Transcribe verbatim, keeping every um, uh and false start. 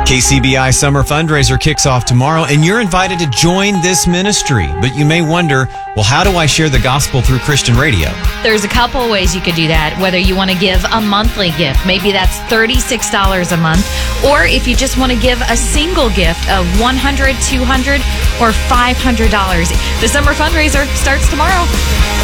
K C B I Summer Fundraiser kicks off tomorrow, and you're invited to join this ministry. But you may wonder, well, how do I share the gospel through Christian radio? There's a couple of ways you could do that, whether you want to give a monthly gift. Maybe that's thirty-six dollars a month. Or if you just want to give a single gift of one hundred dollars, two hundred dollars, or five hundred dollars. The Summer Fundraiser starts tomorrow.